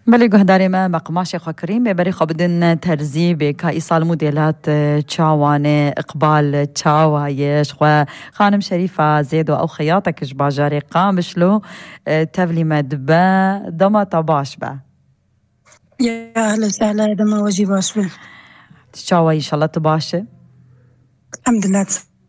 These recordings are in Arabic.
بلي هداري ما مقماشي خو كريم بري خو بدن ترزيب كايصال موديلات تشاوانه اقبال تشاوايش خو خانم شريفه زيدو او خياطك جباجاري قامشلو تبلي مدبا دما طباش با يا اهلا وسهلا دما وجي باش با تشاواي ان شاء الله تباشه الحمد لله.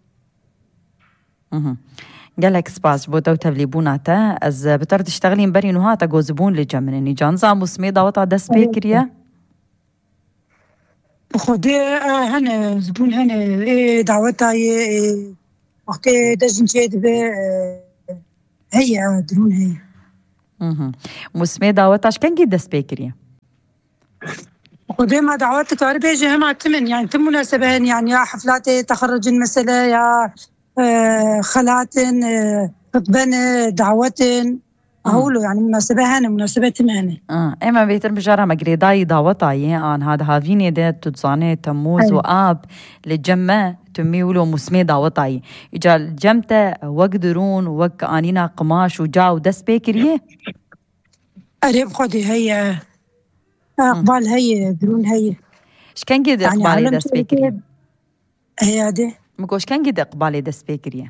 قالك سباس بو تو تبليبوناتا از بتر تشتغلين بري انه هاتا جو زبون لجمنني جانزا مسميدا وطا دس بيكريا خدي هنا زبون هنا دعوتها وقت دجن شيد هي درون هي مسميدا وطاش كان جي دس بيكريا خدي ما دعوتك عربيجي هم عتمن يعني تم مناسبين يعني يا حفلات تخرج مثلا يا خلات خطبان دعوات هولو يعني مناسبة هنا مناسبات هنا اما بيتر بجارة مقريداي دعوتاي ان هذا هافيني ده تتصاني تموز وآب للجمع تميولو مسمي دعوتاي اجا الجمتة وقدرون وق انينا قماش وجاو دس بيكريه قريب خدي هي اقبال هي درون هي شكان قد اقبالي يعني دس بيكريه هي دي مكوش كان قد اقبالي دس بيكريه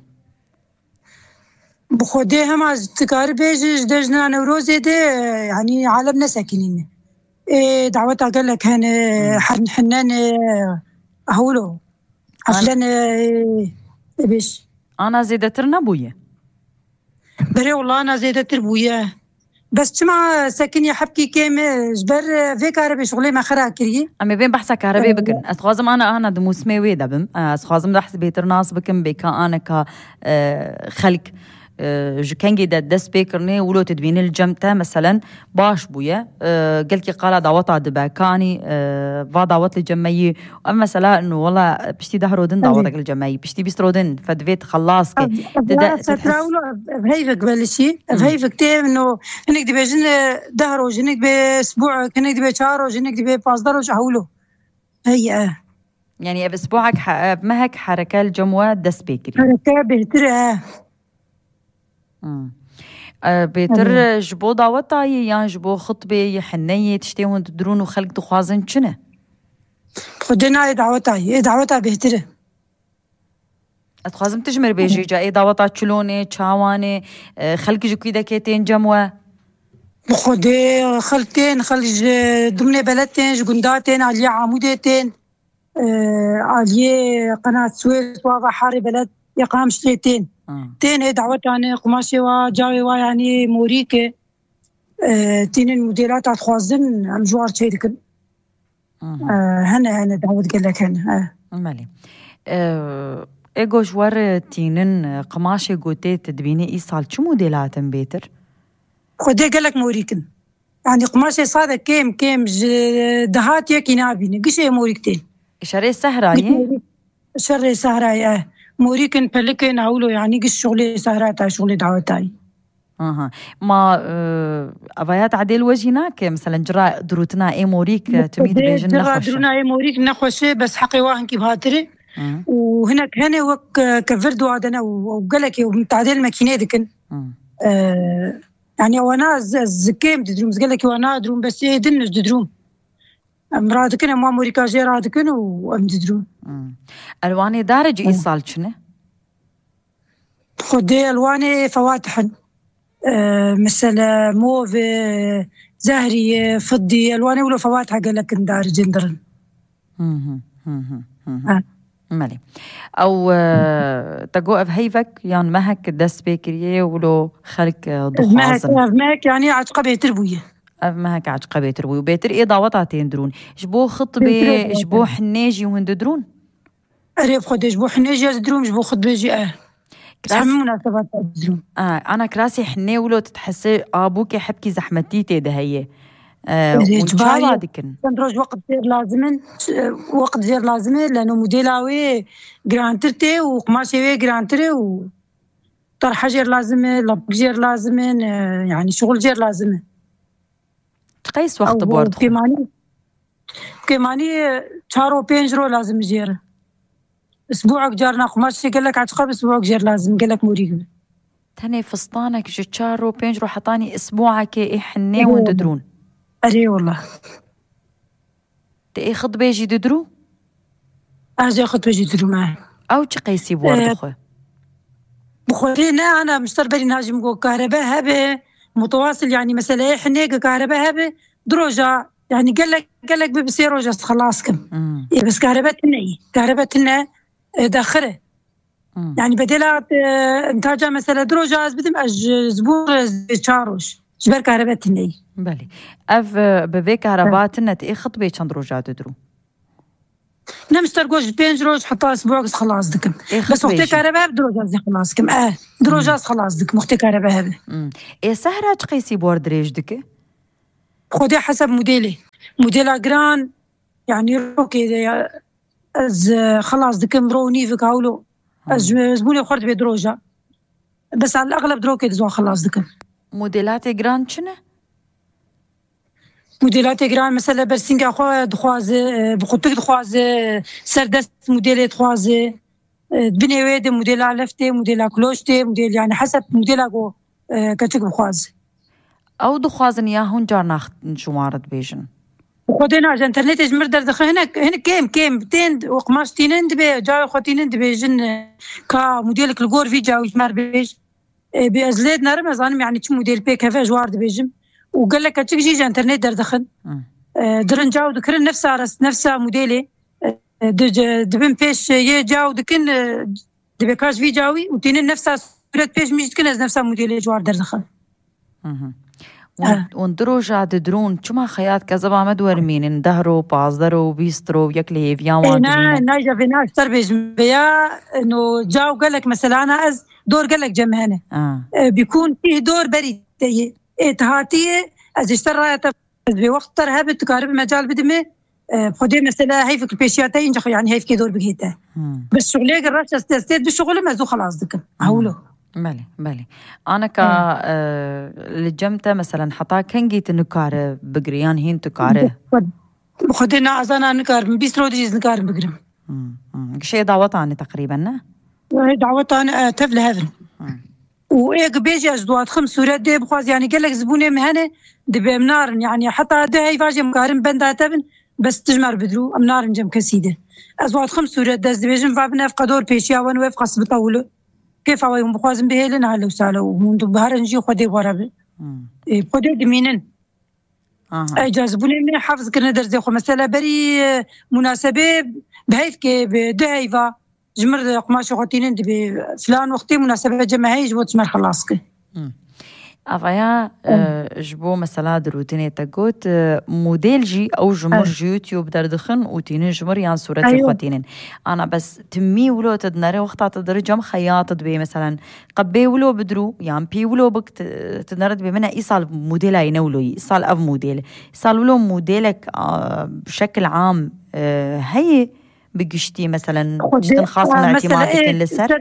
بخودي هم از تكار بيجي دجنا نوروزي دي يعني عالمنا ساكنين دعوتها قال لك هنا حنان هولو عفلان بيش انا زيدتر نبويه بري والله انا زيدتر بويا بس تسمع ساكن يا حبكي كام جبر في كهرباء شغلي ما خرا كريه اما بين بحث كهرباء بكن اتخازم انا دموسمي ويدا بم اتخازم بحث بيتر ناس بكن بكا انا ك خلق كان جدا دس بيكرني ولو تدبين الجمتة مثلا باش بويا قلت قال دعوتها دباكاني فا دعوت للجمعية أما مثلا إنه والله بشتي دهرودن دعوتك للجمعية بشتي بيسترودن فدفيت خلاص كي تتراولو بهيفك بالشي بهيفك تي إنه هنك دبي جن دهروج هنك بأسبوع هنك دبي شهروج هنك دبي باصدروج هولو هي يعني بأسبوعك بمهك حركة الجموة دس بيكري حركة بهترة بيتر جبو دعوتها يعني جبو خطبة حنية تشتيهون تدرون وخلق تخوازن شنو خدنا دعوتها بهترة اتخازم تجمر بيجي جا دعوتها تشلوني تشاواني خلق جو كده كيتين جموة خدي خلتين خلج ضمن بلدتين جنداتين عليا عمودتين عليا قناة سويس وضع حاري بلد يقام شتيتين تين دعوتاني قماشي وجاوي يعني موريكي تين الموديلات خوازن ام جوار تشيدكن هنا دعوت قال لك هنا مالي ايجو جوار تينن قماشي قوتي تدبيني ايصال شو موديلات بيتر خدي قال لك موريكن يعني قماشي صادق كيم دهات يكي نابيني قشي موريكتين شري سهراي شري سهراي موريكن بلكن هولو يعني قش شغلي سهراتها شغلي دعوتاي ما أبيات عديل وجهناك مثلا جراء دروتنا اي موريك تميد بيجن جراء درونا اي موريك نخوشه بس حقي واهن كي بهاتري وهناك هنا وك كفردو عدنا وقالك ومتعدل ماكينه دكن يعني وانا زكيم تدروم قالك وانا دروم بس دنج تدروم مرادكن ما موريكا جيرادكن وام تدروم الواني دارج ايصال شنو خدي الواني فواتحن مثلا موف زهري فضي الواني ولو فواتح قال لك دارج جندرن مالي او تقو بهيفك يعني مهك دس بيكريه ولو خلك ضخازن مهك يعني عتقه بيتر بويه مهك عتقه بيتر بويه بيتر ايه ضاوطاتين درون جبو خطبه جبو حنيجي وهنددرون قريب خدي جبو حنيجي درون جبو خطبه جي كراس مناسبات درون انا كراسي حني ولو تتحسي ابوكي حبكي زحمتيتي ده هي وجباري تندرج وقت زير لازمه لانه موديلاوي جرانترتي وقماشي جرانتري وطرحه جير لازمه لب جير لازمه يعني شغل جير لازمه تقيس وقت بورد كماني شارو بينجرو لازم جير اسبوعك جارنا قماشي قال لك عتقب اسبوعك جير لازم قال لك موريك تاني فستانك جتشارو بينجرو حطاني اسبوعك ايه حني ونددرون أري والله تأي خط بيجي ددرو أجي أخذ بيجي درو معي أو تقيسي بوردخه بخورينا أنا مشتر بري ناجم جو كهرباء هبه متواصل يعني مثلا إحنا كهرباء هبه دروجة يعني قال لك ببسي روجة خلاصكم بس كهرباء تنا داخره يعني بدلات انتاجها مثلا دروجة بدم زبور شاروش جبر كهرباء تني بلي اف ببي كهرباء تنا تي خطبه چند روجات درو نمشتر جوج بينج روج حتى اسبوع خلاص دكم بس وقت كهرباء دروجات خلاص كم دروجات خلاص دكم وقت كهرباء هذا ايه سهرة تقيسي بورد ريج دك خدي حسب موديلا جران يعني روكي از خلاص دكم روني في كاولو زبوني خرج بدروجة بس على الأغلب دروكي دزوا خلاص دكم موديلات جران شنو؟ موديلات جران مثلا برسينجا خو دخوازه بخطك دخوازه سردست موديل دخوازه بني ويد موديل لفته موديل كلوشته موديل يعني حسب موديل جو كتك بخواز او دخوازن يا هون جارنا شمارت بيجن خدينا على الانترنت جمر دخل هنا كيم تين وقماش تينند بي جاي خوتينند بيجن كا موديل الجور في جاوي مار بيج بازلاد نرم زانم يعني شو موديل بي كافا جوارد بيجم وقال لك تجي انترنت دخل درن جاو ذكر نفسها موديلي دبن بيش يجاو دكن دبكاش في جاوي وتين نفسها صورة بيش مش تكنز نفسها موديلي جوار دخل وندروجة درون شو ما خيات كذا بعمد ورمين اندهروا باصدروا بيستروا يكلي فيان نايجا في ناس تربيج بيا انه جاو قال لك مثلا انا از دور قال لك جمهنه بيكون فيه دور بريد اتهاتيه از اشترى بوقت ترهب تقارب مجال بدمه بخدي مثلا هي في البيشياتي ينجح يعني هي في دور بقيته بس شغلي قررت استاذ بالشغل ما زو خلاص دك هولو مالي انا لجمته مثلا حطا كنجي تنكاره بقريان هين تكاره بخدينا ازانا نكار بيسترو ديز نكار بقرم شيء دعوت عني تقريبا دعوت انا تفل هذا وايه بيجي اجدوات 5 سورات دي بخواز يعني قال لك زبوني مهنه دبي منار يعني حتى ده هي فاجي مقارن بنداتبن بس تجمر بدرو امنار نجم كسيده ازوات 5 سورات داز دبيجن فابنا في قدور بيشيا وان ويف قص بطولو كيف هو بخوازم بهلن على وساله ومن بهار نجي خدي ورابه خدي دمينن اجازبوني من حافظ كنا درزي خو مثلا بري مناسبه بهيف كي بدهيفا جمر قماش خوتينن دبي فلان وقتي مناسبه جماعي جوت مر خلاصك افايا جبو مثلا دروتيني تاغوت موديل جي او جمر يوتيوب دردخن وتينن جمر يان صورتي خوتينن انا بس تمي ولو تدنري وقتا تدرجم خياط دبي مثلا قبي ولو بدرو يعني بي ولو بك تدنرد بمنا ايصال موديل ينولو ايصال اف موديل ايصال ولو موديلك بشكل عام هي بقشتي مثلا جدا خاص من اعتمادك للسر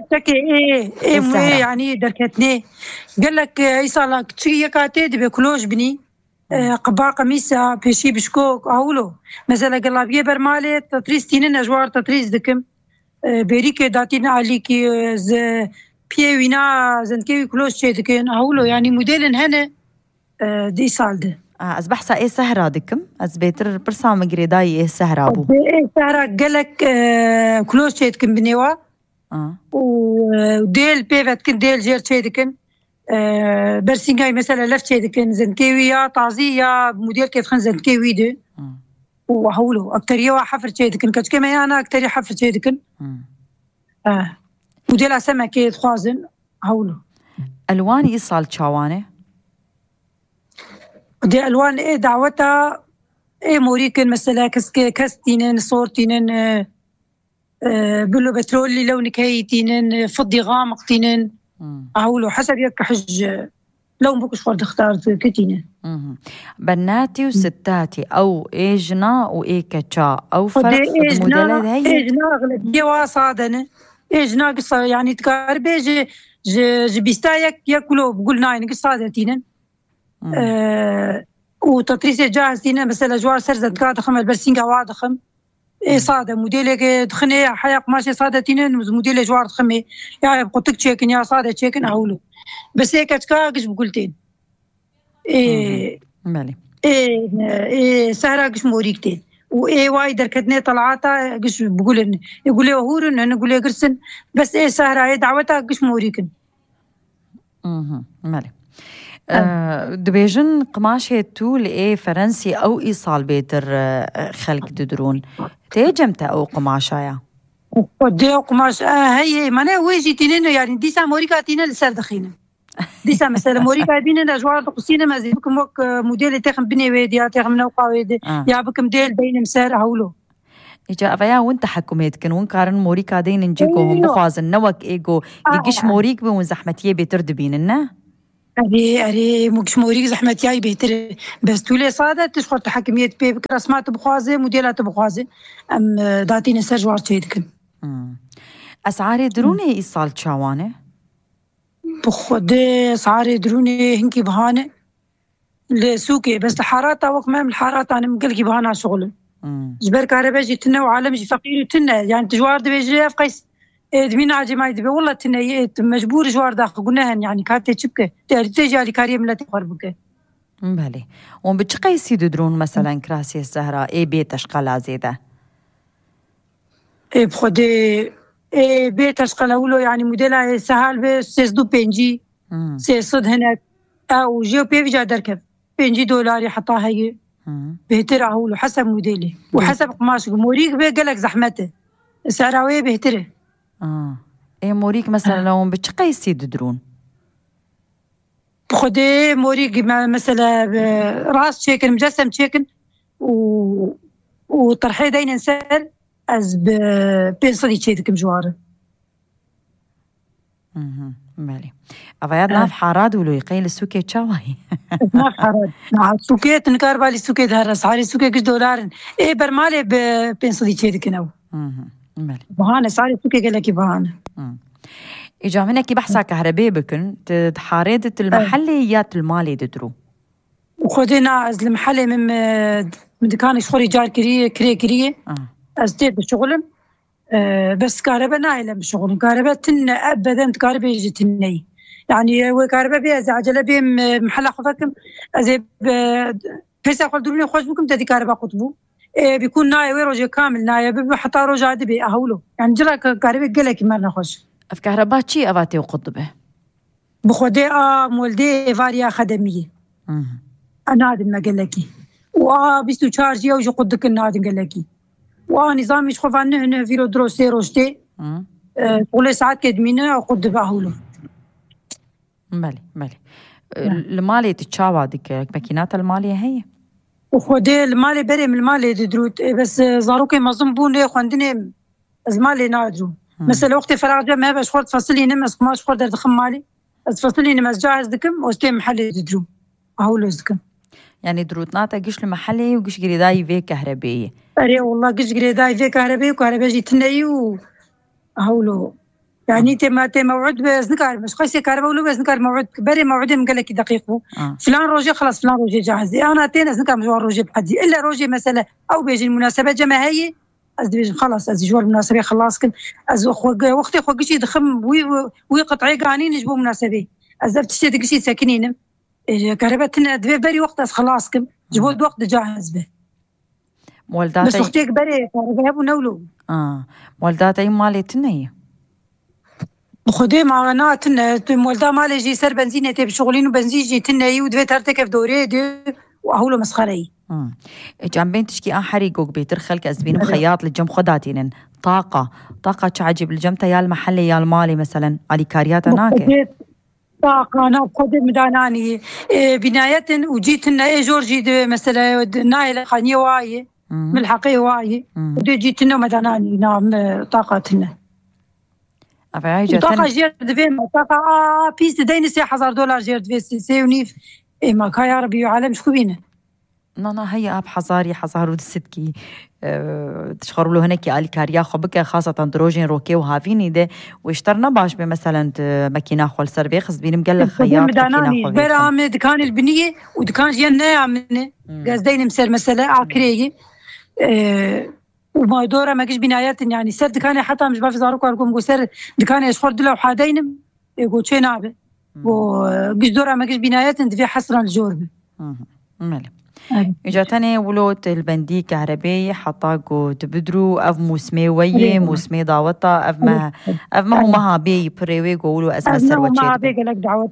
ايه يعني دركتني قال لك يصالك تشي كاتي دبي كلوش بني قبا قميصه بيشي بشكوك اولو مثلا قال لها برمالي تطريستين نجوار تطريز دكم بريك داتين عليكي ز بي وينا زنكي كلوش شي دكن اولو يعني موديل هنا دي سالده از بحثا ايه سهرة دكم از بيتر برسا مقري داي ايه سهرة ابو ايه سهرة قالك كلوش شيدكن بنيوا وديل بيفت كن ديل جير شيدكن برسينجاي مثلا لفت شيدكن زنكيوية طازية موديل كيف خن زنكيوي دي وهولو اكتريوا حفر شيدكن كاش كما انا اكتري حفر شيدكن موديل سمكة خوازن هولو الوان ايصال تشاوانه دي الوان ايه دعوتها ايه موريكن مثلا كستينن صورتينن بلو بترولي لونك هيتينن فضي غامق تينن اهولو حسب يك حج لون بوكش فرد اختارت كتينن بناتي وستاتي او ايجنا وايه كتشا او فرق في الموديلات هي ايجنا اغلب يوا صادنه ايجنا قصه يعني تقاربي جي بيستايك ياكلوا بقولنا يعني قصه تينن وتطريس جاهزين مثلا جوار سرزت قاعد خمل برسينجا واحد خم ايه صاده موديلك دخني حياق ماشي صاده تينن موديل جوار خمي يا بقطك تشيكن يا صاده تشيكن اولو بس هيك تكاغش بقولتين مالي إيه سهرة قش موريكتين وإيه وايد دركتني طلعاتها قش بقولن يقول لي وهورن أنا أقول لي قرسن بس إيه سهرة إيه دعوتها قش موريكن. مالي. دبيجن قماش هيتو لإيه فرنسي أو إيصال بيتر خلق ددرون تيجمتا أو قماشايا ودي قماش هي مانا ويجي تنين يعني ديسا موريكا تنين لسر دخينة ديسا مثلا موريكا بيننا جوار قصينا ما زي بكم وك موديل تاخم بني ويدي تاخم نوقا ويدي يا بكم ديل بين مسار هولو إجا أفيا وانت حكوميت كن وان كارن موريكا دين نجيكو هم بخوازن نوك إيجو يجيش موريك بون زحمتيه بيترد بيننا أري مش موريك زحمة ياي بيتر بس تولي صادة تشخر تحكمية بيب رسمات بخوازة موديلات بخوازة أم داتين سر جوار تيدكن. أسعار دروني إيصال تشاوانه؟ بخود أسعار دروني هنكي بهانة لسوقي بس الحارات وقت ما من الحارات أنا مقلقي بهانة شغل. جبر كهرباء جي تنا وعالم جي فقير تنا يعني تجوار دبيجي أفقيس دمين عاجي ما يدبي والله تنا مجبور جوار داخل قلناهن يعني كاتي تشبكه تيجي على كاريم لا تقربك. بله وان بتشقي يسيدو درون مثلا كراسي الزهراء اي بيت اشقال زيده اي بخدي اي بيت اشقال اولو يعني موديل سهل به سيزدو بنجي سيصد هناك او جيو بيفجا دركب $5 حطها هي بهتر اولو حسب موديلي وحسب قماش موريك به قالك زحمته سعراويه بهتره اي موريك مثلا لو بتشقي يسيدو درون بخدي موريك مثلا راس تشيكن مجسم تشيكن وطرحي داين نسال از بين صدي تشيكن جواره مالي افياد ناف حاراد ولو يقيل السوكي تشاوي ناف حاراد سوكي تنكار بالي سوكي دهرس هاري سوكي $1 اي برمالي بين صدي تشيكن او مالي بهانه صار سوكي قال لك بهانه إجا منك بحثا كهرباء بكن تحاريدة المحليات المالي ددرو وخدنا از المحلي من دكان شخوري جار كريه از تيد بشغلم بس كهرباء نايلة بشغلم كهرباء تن أبدا كهرباء يجي تني يعني وكهرباء بي از عجلة بي محل خفكم از بيسا قول دروني خوش بكم تدي كهرباء قطبو بيكون ناي ويروجي كامل ناي حتى روجا دبي أهولو يعني جرا كهرباء قلك ما نخش في كهرباء شي أباتي وقطبه بخدي مولدي فاريا خدمية أنا عاد ما قال لكي بيستو تشارجي وجو قدك النادم قال لكي ونظامي شخوف عنه هنا فيرو دروسي روشتي طول ساعات كدمينه وقد باهولو مالي المالي تتشاوى ديك ماكينات المالية هي وخدي المالي بري من المالي دروت بس زاروكي مظلوم بوني خواندني المالي نادرو مثلا وقت فراغ جا ما باش خورت فصلي نمس قماش خورت دخل مالي فصلي نمس جاهز دكم واستي محلي درو هولو دكم يعني دروتناتا قش المحلي وقش قريداي في كهربائية أري والله قش قريداي في كهربائية وكهربائية جي تناي هولو يعني تما موعد بس نكار مش قيسي كهرباء ولو بس نكار موعد بري موعدين قال لك دقيقه فلان روجي خلاص فلان روجي جاهز انا تينس نكار مجوار روجي بحدي الا روجي مثلا او بيجي المناسبه جماهيه از خلاص از جوار مناسبه خلاص كن از وقتي خوقشي دخم وي قطعي قانين نجبو مناسبه از بتشتي دقشي ساكنين كهرباء تنا بري وقت از خلاص كن جبو وقت جاهز به مولداتي بس وقتي بري كهرباء ابو نولو مولداتي مالي تنيه بخدي معنا تنا مولدا مالي جي سر بنزينه تي بشغلين وبنزين جي تنيه ودوي ترتكب دوري دي وهولو مسخري جنبين تشكي حريقوك بيتر خلك أزبين بخياط للجم خداتين طاقة تعجب الجمتا يا المحلي يا المالي مثلا علي كاريات هناك طاقة أنا بخدي مداناني بناية وجيت لنا جورجي مثلا نايلة خانية واي من الحقيقة واي جيت لنا مداناني نعم طاقتنا طاقة جيرد فين طاقة بيس دينسي $1000 جيرد في سي ونيف ما كايا ربي عالم شكو بينا نانا هي اب حزار ودستكي تشخروا له هناك على كاريا خبك خاصة دروجين روكي وهافيني ده واشترنا باش بمثلا ماكينة خول سيرفيخس بين مقلق خياط ماكينة خول برامج دكان البنية ودكان جينا عملنا قصدين مسير مسألة عكرية وما دوره ما كيش بنايات يعني سر دكان حتى مش بعرف زاروك أرقم سر دكان يشخر دلوا حادين يقول شيء نابه وقش دوره ما كيش بنايات انت في حسرا الجورب مالي إجاتني ولوت البندي كهربائي حطاقو تبدرو أف موسمي ويه موسمي دعوتا أف ما هو مها بي بريوي قولوا أزمة سروة شيء ما بيجي لك دعوة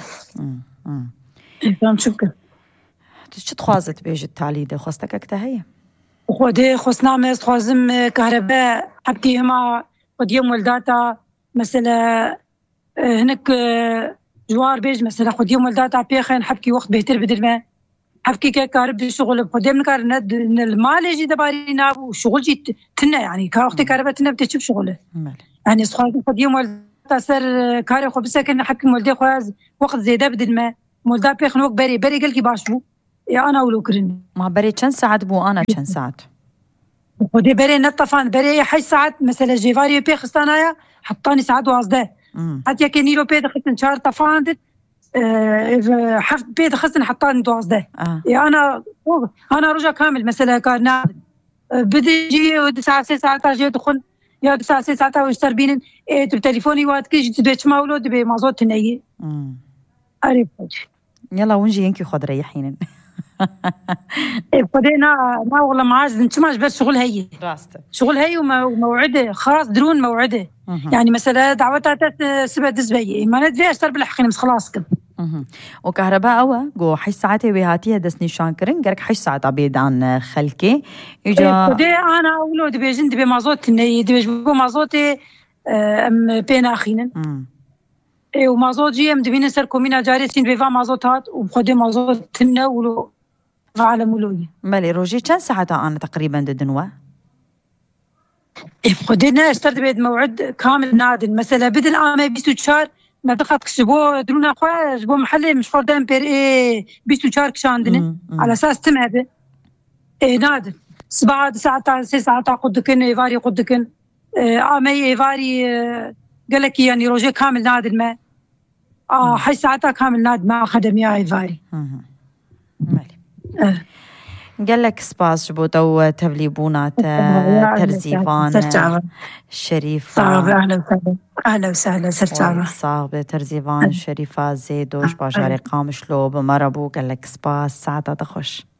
فهم شكرا شو تخوازت بيج التالي ده خواستك أكتهية خودي خصنا مس خوازم كهرباء حبكي هما قد يوم ولداتا مثلا هناك جوار بيج مثلا قد يوم ولداتا بيخين حبكي وقت بيتر بدل ما حبكي كهرب الشغل قد يوم نكار ند المال يجي دبارينا وشغل جيت تنا يعني كوقت كهرباء تنا بتشوف شغله يعني خوازم قد يوم ولداتا سر كاري خو بس كنا حبكي ولدي خواز وقت زيادة بدل ما ولدا بيخن وقت بري قال كي باشو يا أنا ولو كرني ما بري كم ساعة بو أنا كم ساعة ودي بري نطفان بري حي ساعات مثلا جيفاري بي خستانايا حطاني ساعات وازده حتى كني لو بي دخلت نشار طفاندت حفت بي دخلت حطاني وازده يا أنا رجع كامل مثلا كان بدي جي ساعة ساعات جي دخل يا ساعة ساعات واشتر بينن تليفوني وقت كي جيت بيت مولود بمازوت تنيي أعرف يلا ونجي ينكي خد ريحين بدينا والله ما عايز نتماش بس شغل هي وموعده خلاص درون موعده يعني مثلا دعوتها سبع دزبي ما ندري اشتر بالحقين بس خلاص كده وكهرباء أوا جو حش ساعتي بهاتيها دسني شانكرين قالك حش ساعات عبيد عن خلكي إجا بدي أنا أولود بيجند بمازوت إني بيجبو مازوتي بين أخينا ومازوت جي مدبين سر كومينا جاريسين بيفا مازوتات وبخدي مازوت تنا ولو على مولوي مالي روجي كم ساعة أنا تقريبا دنوا بخدينا اشترت بيد موعد كامل نادل مثلا بدل عام بيسو شهر ما دخلت كسبو درونا خواج بو محلي مش فردان بير بيسو شهر كشاندنا على أساس تم هذا نادل 7 ساعات 6 ساعات قدكن يفاري قدكن عامي يفاري قالك يعني روجي كامل نادل ما حي ساعتها كامل نادل ما خدم يا يفاري مالي قال لك سباس جبوتو تبليبونات ترزيفان شريفة أهلا وسهلا صاحبة ترزيفان شريفة زيدوش باشاري قامش لو بمربو قال لك سباس ساعتها تخش